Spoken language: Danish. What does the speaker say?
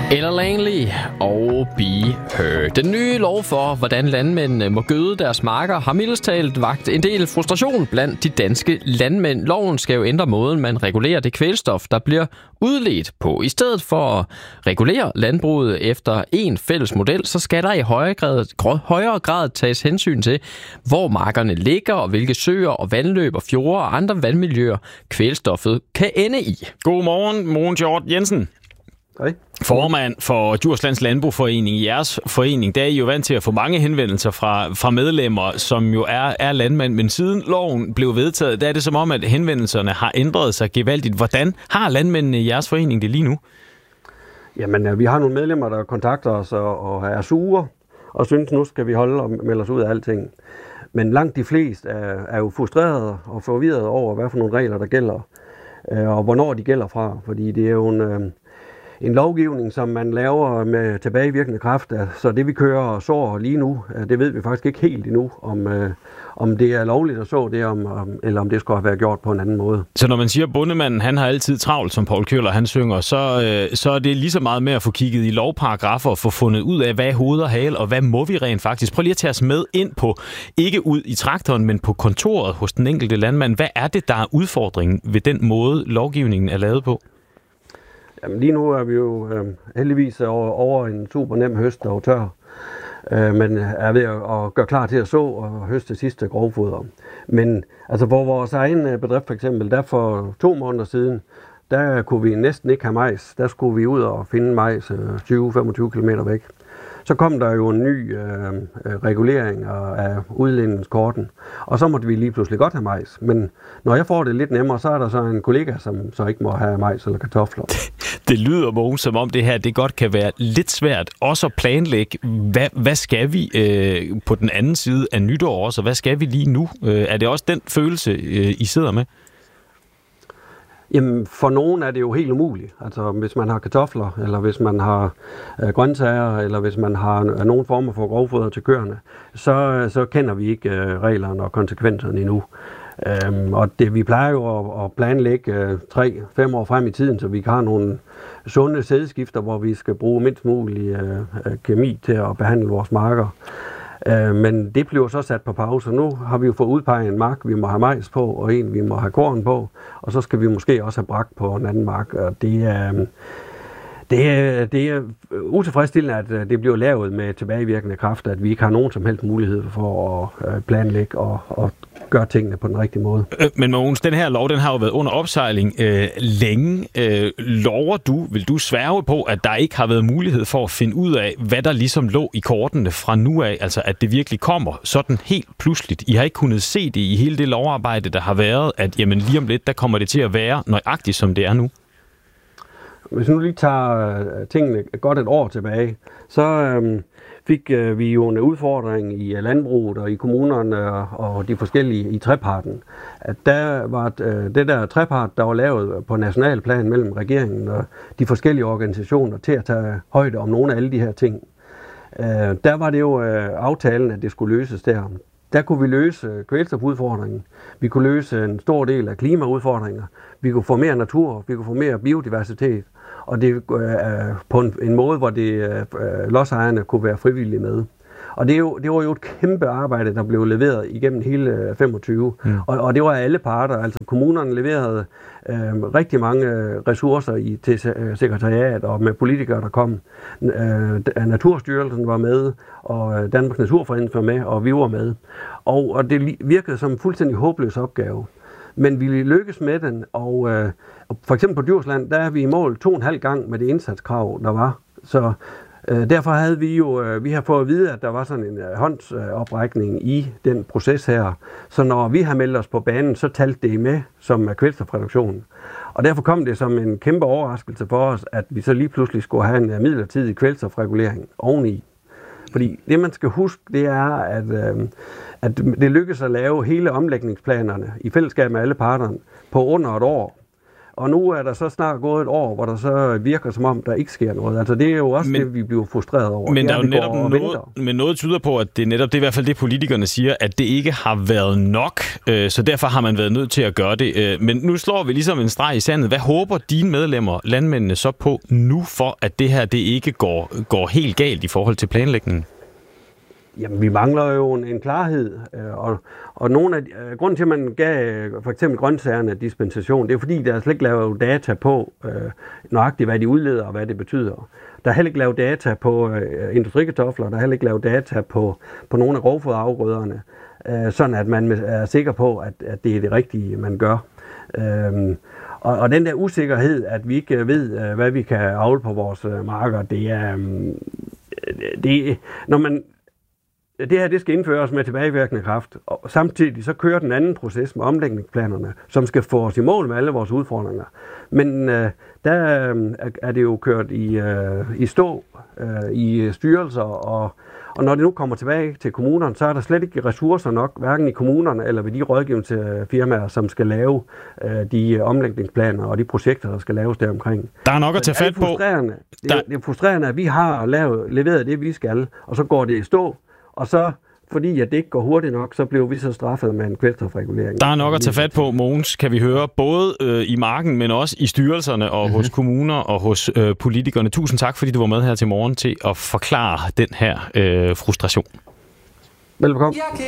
Ella Langley og Be Her. Den nye lov for, hvordan landmændene må gøde deres marker, har mildest talt vakt en del frustration blandt de danske landmænd. Loven skal jo ændre måden, man regulerer det kvælstof, der bliver udledt på. I stedet for at regulere landbruget efter en fælles model, så skal der i højere grad tages hensyn til, hvor markerne ligger, og hvilke søer og vandløb og fjorde og andre vandmiljøer kvælstoffet kan ende i. Godmorgen, Mogens Hjort Jensen. Hej. Formand for Djurslands Landboforening. I jeres forening, der er I jo vant til at få mange henvendelser fra medlemmer, som jo er landmænd. Men siden loven blev vedtaget, der er det som om, at henvendelserne har ændret sig gevaldigt. Hvordan har landmændene i jeres forening det lige nu? Jamen, vi har nogle medlemmer, der kontakter os og er sure, og synes, nu skal vi holde og melde os ud af alting. Men langt de fleste er jo frustrerede og forvirrede over, hvad for nogle regler, der gælder, og hvornår de gælder fra. Fordi det er jo en lovgivning, som man laver med tilbagevirkende kraft. Så det vi kører og sår lige nu, det ved vi faktisk ikke helt endnu, om det er lovligt at så det, eller om det skulle have været gjort på en anden måde. Så når man siger, at bondemanden han har altid travlt, som Poul Køller han synger, så er det lige så meget med at få kigget i lovparagrafer og få fundet ud af, hvad er hoved og hale, og hvad må vi rent faktisk. Prøv lige at tage os med ind på, ikke ud i traktoren, men på kontoret hos den enkelte landmand. Hvad er det, der er udfordringen ved den måde, lovgivningen er lavet på? Jamen, lige nu er vi jo heldigvis over en super nem høst og tør, men er ved at gøre klar til at så og høste sidste grovfoder. Men altså for vores egen bedrift for eksempel, der for 2 måneder siden, der kunne vi næsten ikke have majs. Der skulle vi ud og finde majs 20-25 km væk. Så kom der jo en ny regulering af udledningskorten, og så måtte vi lige pludselig godt have majs. Men når jeg får det lidt nemmere, så er der så en kollega, som så ikke må have majs eller kartofler. Det lyder, Mogens, som om det her det godt kan være lidt svært også at planlægge, hvad skal vi på den anden side af nytår også, og hvad skal vi lige nu? Er det også den følelse, I sidder med? Jamen, for nogen er det jo helt umuligt. Altså, hvis man har kartofler, eller hvis man har grøntsager, eller hvis man har nogen former for grovfoder til køerne, så kender vi ikke reglerne og konsekvenserne endnu. Og vi plejer jo at planlægge 3-5 år frem i tiden, så vi har nogle sunde sædeskifter, hvor vi skal bruge mindst mulig kemi til at behandle vores marker. Men det bliver så sat på pause. Nu har vi jo fået udpeget en mark, vi må have majs på, og en, vi må have korn på, og så skal vi måske også have brak på en anden mark. Og det er utilfredsstillende, at det bliver lavet med tilbagevirkende kraft, at vi ikke har nogen som helst mulighed for at planlægge og gøre tingene på den rigtige måde. Men Mogens, den her lov, den har jo været under opsejling længe. Vil du sværge på, at der ikke har været mulighed for at finde ud af, hvad der ligesom lå i kortene fra nu af, altså at det virkelig kommer sådan helt pludseligt? I har ikke kunnet se det i hele det lovarbejde, der har været, at jamen, lige om lidt, der kommer det til at være nøjagtigt, som det er nu? Hvis nu lige tager tingene godt et år tilbage, så fik vi jo en udfordring i landbruget og i kommunerne og de forskellige i treparten. At der var det der trepart, der var lavet på national plan mellem regeringen og de forskellige organisationer til at tage højde om nogle af alle de her ting. Der var det jo aftalen, at det skulle løses der. Der kunne vi løse kvælstofudfordringen. Vi kunne løse en stor del af klimaudfordringer. Vi kunne få mere natur, vi kunne få mere biodiversitet. Og det på en måde, hvor lodsejerne kunne være frivillige med. Og det var jo et kæmpe arbejde, der blev leveret igennem hele 25. Og det var alle parter. Altså kommunerne leverede rigtig mange ressourcer til sekretariat og med politikere, der kom. Naturstyrelsen var med, og Danmarks Naturfredning var med, og vi var med. Og det virkede som en fuldstændig håbløs opgave. Men vi lykkedes med den, og for eksempel på Djursland, der er vi i mål 2,5 gang med det indsatskrav, der var. Så derfor havde vi har fået at vide, at der var sådan en håndsoprækning i den proces her. Så når vi har meldt os på banen, så talte det med som kvælstofreduktion. Og derfor kom det som en kæmpe overraskelse for os, at vi så lige pludselig skulle have en midlertidig kvælstofregulering oveni. Fordi det, man skal huske, det er, at det lykkedes at lave hele omlægningsplanerne i fællesskab med alle parterne på under et år. Og nu er der så snart gået et år, hvor der så virker som om, der ikke sker noget. Altså det er jo også det, vi bliver frustreret over. Men der er jo netop noget tyder på, at det er netop det, i hvert fald det, politikerne siger, at det ikke har været nok, så derfor har man været nødt til at gøre det. Men nu slår vi ligesom en streg i sandet. Hvad håber dine medlemmer, landmændene, så på nu, for at det her det ikke går helt galt i forhold til planlægningen? Jamen, vi mangler jo en klarhed, og nogle af grunden til, at man gav for eksempel grøntsagerne dispensation, det er fordi, der er slet ikke lavet data på nøjagtigt, hvad de udleder og hvad det betyder. Der er heller ikke lavet data på industrikartofler, der er heller ikke lavet data på nogle af grovfoderafgrøderne, sådan at man er sikker på, at det er det rigtige, man gør. Og den der usikkerhed, at vi ikke ved, hvad vi kan avle på vores marker, det er når man det her, det skal indføres med tilbagevirkende kraft, og samtidig så kører den anden proces med omlægningsplanerne, som skal få os i mål med alle vores udfordringer. Men der er det jo kørt i stå i styrelser, og når det nu kommer tilbage til kommunerne, så er der slet ikke ressourcer nok, hverken i kommunerne eller ved de rådgivningsfirmaer, som skal lave de omlægningsplaner og de projekter, der skal laves deromkring. Der er nok at tage fat på. Det er frustrerende, at vi har leveret det, vi skal, og så går det i stå. Og så, fordi at det ikke går hurtigt nok, så bliver vi så straffet med en kvælstofregulering. Der er nok at tage fat på, Mogens, kan vi høre, både i marken, men også i styrelserne og hos kommuner og hos politikerne. Tusind tak, fordi du var med her til morgen til at forklare den her frustration. Velbekomme.